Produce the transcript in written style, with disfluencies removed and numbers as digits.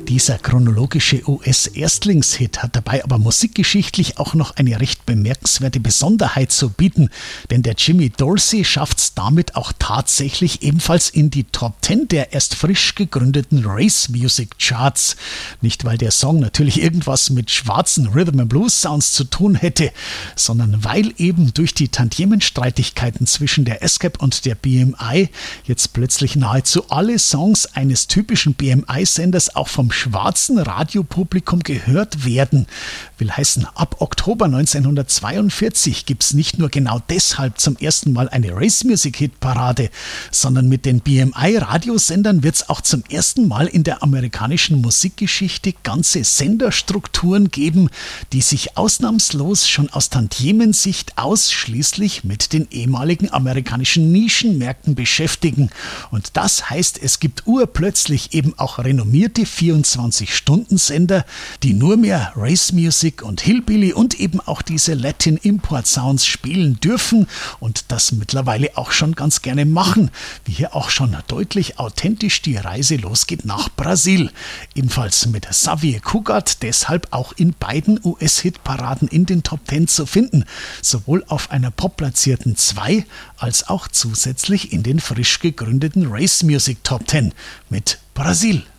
Dieser chronologische US-Erstlingshit hat dabei aber musikgeschichtlich auch noch eine recht bemerkenswerte Besonderheit zu bieten, denn der Jimmy Dorsey schafft es damit auch tatsächlich ebenfalls in die Top 10 der erst frisch gegründeten Race Music Charts. Nicht, weil der Song natürlich irgendwas mit schwarzen Rhythm and Blues Sounds zu tun hätte, sondern weil eben durch die Tantiemenstreitigkeiten zwischen der ASCAP und der BMI jetzt plötzlich nahezu alle Songs eines typischen BMI-Senders auch vom schwarzen Radiopublikum gehört werden. Will heißen, ab Oktober 1942 gibt es nicht nur genau deshalb zum ersten Mal eine Race-Music-Hit-Parade, sondern mit den BMI-Radiosendern wird es auch zum ersten Mal in der amerikanischen Musikgeschichte ganze Senderstrukturen geben, die sich ausnahmslos schon aus Tantiemensicht ausschließlich mit den ehemaligen amerikanischen Nischenmärkten beschäftigen. Und das heißt, es gibt urplötzlich eben auch renommierte 24-Stunden-Sender, die nur mehr Race Music und Hillbilly und eben auch diese Latin Import Sounds spielen dürfen und das mittlerweile auch schon ganz gerne machen, wie hier auch schon deutlich authentisch die Reise losgeht nach Brasil. Ebenfalls mit Xavier Cugat, deshalb auch in beiden US-Hitparaden in den Top 10 zu finden, sowohl auf einer popplatzierten 2 als auch zusätzlich in den frisch gegründeten Race Music Top 10 mit Brasil.